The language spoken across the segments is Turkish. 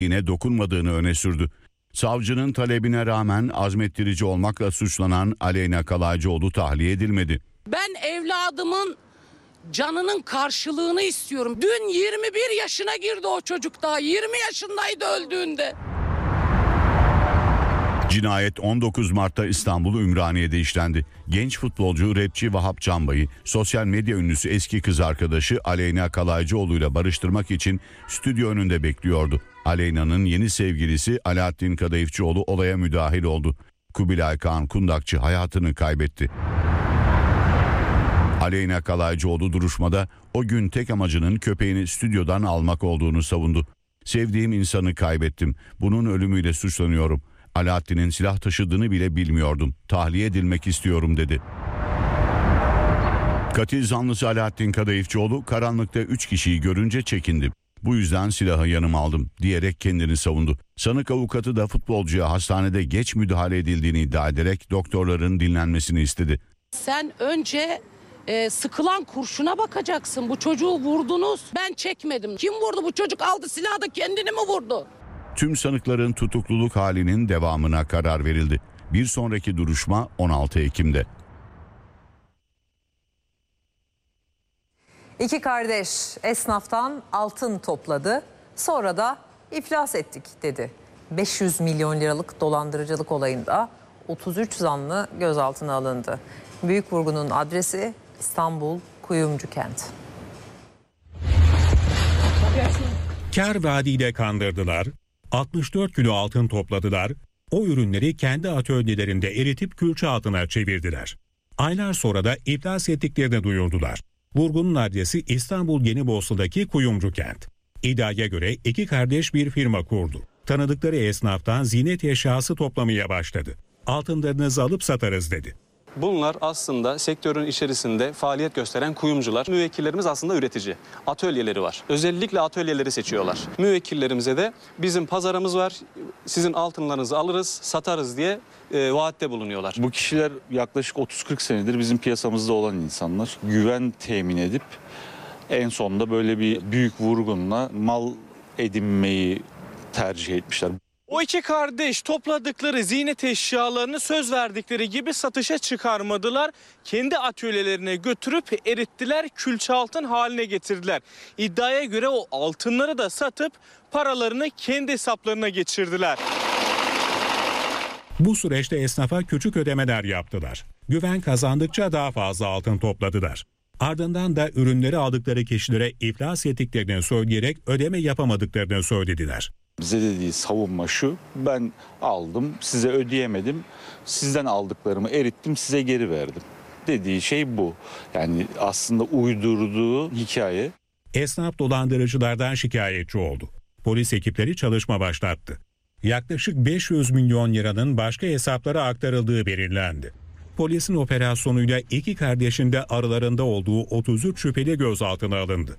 yine dokunmadığını öne sürdü. Savcının talebine rağmen azmettirici olmakla suçlanan Aleyna Kalaycıoğlu tahliye edilmedi. Ben evladımın canının karşılığını istiyorum. Dün 21 yaşına girdi o çocuk, daha 20 yaşındaydı öldüğünde. Cinayet 19 Mart'ta İstanbul Ümraniye'de işlendi. Genç futbolcu rapçi Vahap Canbay'ı sosyal medya ünlüsü eski kız arkadaşı Aleyna Kalaycıoğlu ile barıştırmak için stüdyo önünde bekliyordu. Aleyna'nın yeni sevgilisi Alaaddin Kadayıfçıoğlu olaya müdahil oldu. Kubilay Kağan Kundakçı hayatını kaybetti. Aleyna Kalaycıoğlu duruşmada o gün tek amacının köpeğini stüdyodan almak olduğunu savundu. Sevdiğim insanı kaybettim. Bunun ölümüyle suçlanıyorum. Alaaddin'in silah taşıdığını bile bilmiyordum. Tahliye edilmek istiyorum dedi. Katil zanlısı Alaaddin Kadayıfçıoğlu karanlıkta 3 kişiyi görünce çekindi. Bu yüzden silahı yanıma aldım diyerek kendini savundu. Sanık avukatı da futbolcuya hastanede geç müdahale edildiğini iddia ederek doktorların dinlenmesini istedi. Sen önce sıkılan kurşuna bakacaksın. Bu çocuğu vurdunuz. Ben çekmedim. Kim vurdu? Bu çocuk aldı silahı da kendini mi vurdu? Tüm sanıkların tutukluluk halinin devamına karar verildi. Bir sonraki duruşma 16 Ekim'de. İki kardeş esnaftan altın topladı. Sonra da iflas ettik dedi. 500 milyon liralık dolandırıcılık olayında 33 zanlı gözaltına alındı. Büyük vurgunun adresi İstanbul Kuyumcukent. Kâr vaadiyle kandırdılar, 64 kilo altın topladılar, o ürünleri kendi atölyelerinde eritip külçe altına çevirdiler. Aylar sonra da iflas ettiklerini duyurdular. Vurgunun adresi İstanbul Yenibosna'daki Kuyumcukent. İddiaya göre iki kardeş bir firma kurdu. Tanıdıkları esnaftan ziynet eşyası toplamaya başladı. Altınlarınızı alıp satarız dedi. Bunlar aslında sektörün içerisinde faaliyet gösteren kuyumcular. Müvekkillerimiz aslında üretici. Atölyeleri var. Özellikle atölyeleri seçiyorlar. Müvekkillerimize de bizim pazarımız var, sizin altınlarınızı alırız, satarız diye vaatte bulunuyorlar. Bu kişiler yaklaşık 30-40 senedir bizim piyasamızda olan insanlar. Güven temin edip en sonunda böyle bir büyük vurgunla mal edinmeyi tercih etmişler. O iki kardeş topladıkları ziynet eşyalarını söz verdikleri gibi satışa çıkarmadılar. Kendi atölyelerine götürüp erittiler, külçe altın haline getirdiler. İddiaya göre o altınları da satıp paralarını kendi hesaplarına geçirdiler. Bu süreçte esnafa küçük ödemeler yaptılar. Güven kazandıkça daha fazla altın topladılar. Ardından da ürünleri aldıkları kişilere iflas ettiklerini söyleyerek ödeme yapamadıklarını söylediler. Bize dediği savunma şu: ben aldım, size ödeyemedim, sizden aldıklarımı erittim, size geri verdim. Dediği şey bu. Yani aslında uydurduğu hikaye. Esnaf dolandırıcılardan şikayetçi oldu. Polis ekipleri çalışma başlattı. Yaklaşık 500 milyon liranın başka hesaplara aktarıldığı belirlendi. Polisin operasyonuyla iki kardeşin de aralarında olduğu 33 şüpheli gözaltına alındı.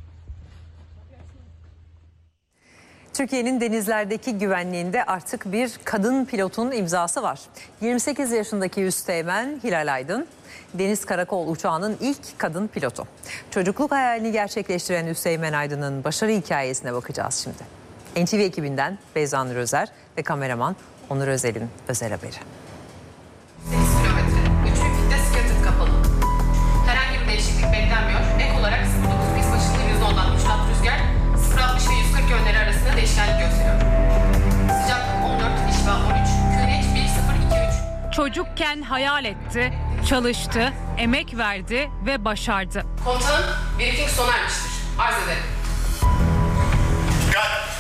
Türkiye'nin denizlerdeki güvenliğinde artık bir kadın pilotun imzası var. 28 yaşındaki Üsteğmen Hilal Aydın, Deniz Karakol uçağının ilk kadın pilotu. Çocukluk hayalini gerçekleştiren Üsteğmen Aydın'ın başarı hikayesine bakacağız şimdi. NTV ekibinden Beyza Nur Özer ve kameraman Onur Özel'in özel haberi. 8 kilometre, 3000 fitte skirting kapalı. Herhangi bir değişiklik beklenmiyor. Ek olarak 09 pist başında %10'dan 3 knot rüzgar, 0.60 ve 140 yönleri arasında değişkenlik gösteriyor. Sıcaklık 14, işva 13, QNH 1023. Çocukken hayal etti, çalıştı, emek verdi ve başardı. Komutanım, briefing sona ermiştir. Arz ederim. Dikkat!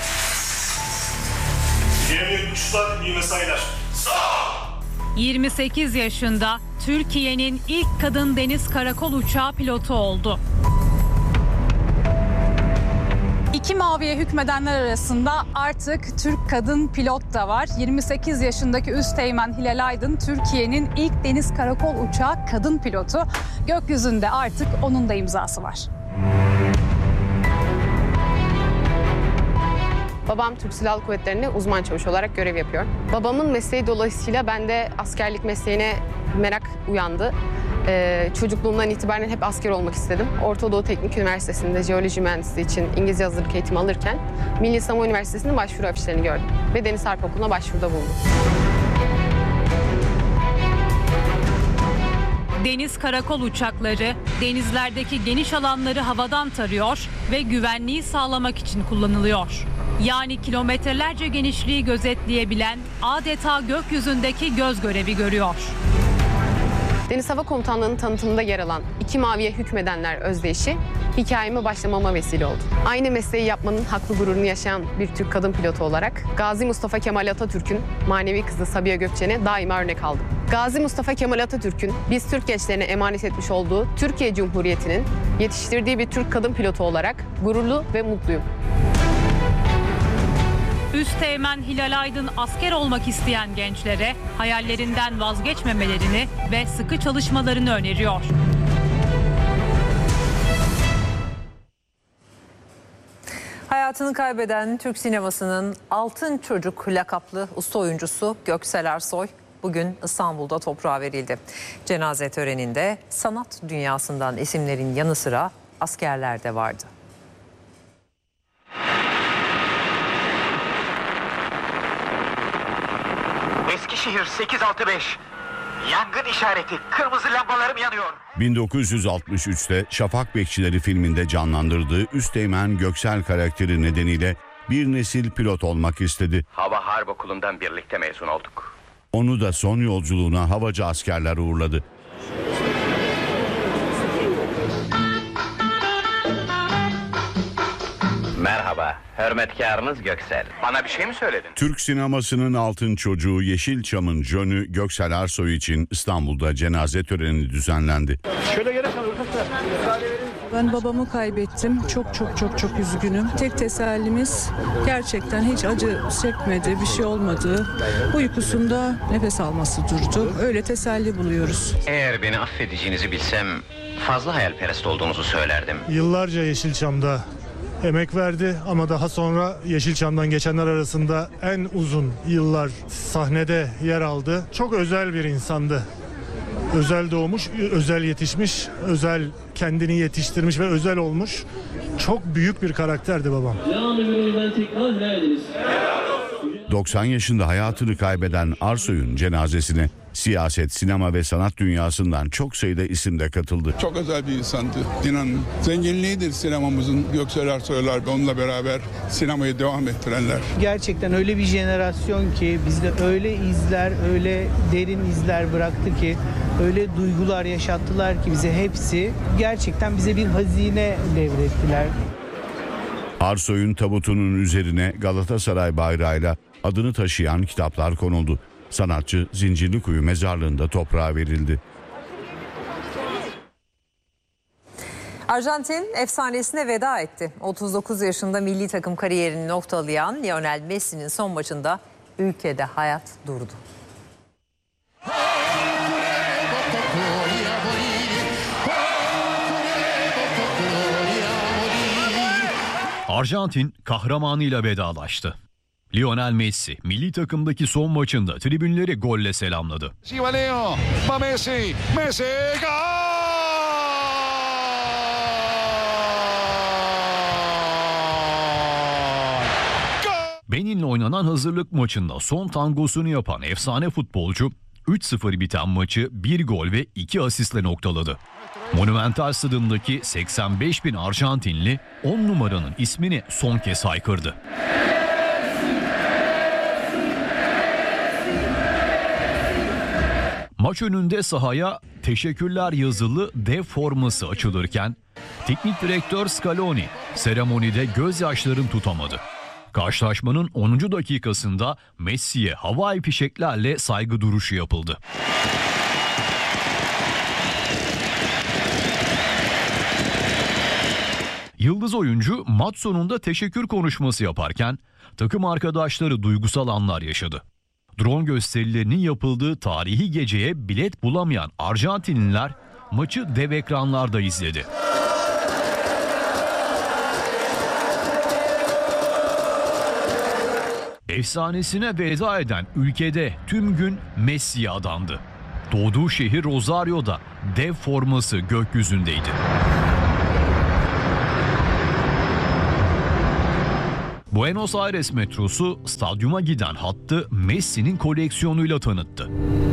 İleriye uçuşlar, iyi mesailer. Sağ ol! 28 yaşında Türkiye'nin ilk kadın deniz karakol uçağı pilotu oldu. İki maviye hükmedenler arasında artık Türk kadın pilot da var. 28 yaşındaki Üsteğmen Hilal Aydın Türkiye'nin ilk deniz karakol uçağı kadın pilotu. Gökyüzünde artık onun da imzası var. Babam Türk Silahlı Kuvvetleri'nde uzman çavuş olarak görev yapıyor. Babamın mesleği dolayısıyla bende askerlik mesleğine merak uyandı. Çocukluğumdan itibaren hep asker olmak istedim. Orta Doğu Teknik Üniversitesi'nde jeoloji mühendisliği için İngilizce hazırlık eğitimi alırken Milli Savunma Üniversitesi'nin başvuru afişlerini gördüm ve Deniz Harp Okulu'na başvuruda bulundum. Deniz karakol uçakları denizlerdeki geniş alanları havadan tarıyor ve güvenliği sağlamak için kullanılıyor. Yani kilometrelerce genişliği gözetleyebilen, adeta gökyüzündeki göz görevi görüyor. Deniz Hava Komutanlığı'nın tanıtımında yer alan "İki maviye hükmedenler" özdeyişi hikayeme başlamama vesile oldu. Aynı mesleği yapmanın haklı gururunu yaşayan bir Türk kadın pilotu olarak Gazi Mustafa Kemal Atatürk'ün manevi kızı Sabiha Gökçen'e daima örnek aldım. Gazi Mustafa Kemal Atatürk'ün biz Türk gençlerine emanet etmiş olduğu Türkiye Cumhuriyeti'nin yetiştirdiği bir Türk kadın pilotu olarak gururlu ve mutluyum. Üsteğmen Hilal Aydın asker olmak isteyen gençlere hayallerinden vazgeçmemelerini ve sıkı çalışmalarını öneriyor. Hayatını kaybeden Türk sinemasının Altın Çocuk lakaplı usta oyuncusu Göksel Ersoy bugün İstanbul'da toprağa verildi. Cenaze töreninde sanat dünyasından isimlerin yanı sıra askerler de vardı. Eskişehir 865. Yangın işareti. Kırmızı lambalarım yanıyor. 1963'te Şafak Bekçileri filminde canlandırdığı Üsteğmen Göksel karakteri nedeniyle bir nesil pilot olmak istedi. Hava Harp Okulu'ndan birlikte mezun olduk. Onu da son yolculuğuna havacı askerler uğurladı. Merhaba, hürmetkarınız Göksel. Bana bir şey mi söyledin? Türk sinemasının altın çocuğu Yeşilçam'ın jönü Göksel Ersoy için İstanbul'da cenaze töreni düzenlendi. Şöyle gerek kalır. Ben babamı kaybettim. Çok üzgünüm. Tek tesellimiz gerçekten hiç acı çekmedi, bir şey olmadı. Uykusunda nefes alması durdu. Öyle teselli buluyoruz. Eğer beni affedeceğinizi bilsem fazla hayalperest olduğunuzu söylerdim. Yıllarca Yeşilçam'da emek verdi ama daha sonra Yeşilçam'dan geçenler arasında en uzun yıllar sahnede yer aldı. Çok özel bir insandı. Özel doğmuş, özel yetişmiş, özel kendini yetiştirmiş ve özel olmuş. Çok büyük bir karakterdi babam. 90 yaşında hayatını kaybeden Ersoy'un cenazesine siyaset, sinema ve sanat dünyasından çok sayıda isim de katıldı. Çok özel bir insandı. İnanın zenginliğidir sinemamızın Göksel Ersoylar ve onunla beraber sinemayı devam ettirenler. Gerçekten öyle bir jenerasyon ki bizde öyle izler, öyle derin izler bıraktı ki, öyle duygular yaşattılar ki bize hepsi. Gerçekten bize bir hazine devrettiler. Ersoy'un tabutunun üzerine Galatasaray bayrağıyla adını taşıyan kitaplar konuldu. Sanatçı Zincirlikuyu mezarlığında toprağa verildi. Arjantin efsanesine veda etti. 39 yaşında milli takım kariyerini noktalayan Lionel Messi'nin son maçında ülkede hayat durdu. Arjantin kahramanıyla vedalaştı. Lionel Messi milli takımdaki son maçında tribünleri golle selamladı. Messi, gol! Benin'le oynanan hazırlık maçında son tangosunu yapan efsane futbolcu 3-0 biten maçı 1 gol ve 2 asistle noktaladı. Monumental Stadı'ndaki 85.000 Arjantinli 10 numaranın ismini son kez haykırdı. Maç önünde sahaya teşekkürler yazılı dev forması açılırken teknik direktör Scaloni seremonide gözyaşlarını tutamadı. Karşılaşmanın 10. dakikasında Messi'ye havai fişeklerle saygı duruşu yapıldı. Yıldız oyuncu maç sonunda teşekkür konuşması yaparken takım arkadaşları duygusal anlar yaşadı. Drone gösterilerinin yapıldığı tarihi geceye bilet bulamayan Arjantinliler maçı dev ekranlarda izledi. Efsanesine veda eden ülkede tüm gün Messi'ye adandı. Doğduğu şehir Rosario'da dev forması gökyüzündeydi. Buenos Aires metrosu stadyuma giden hattı Messi'nin koleksiyonuyla tanıttı.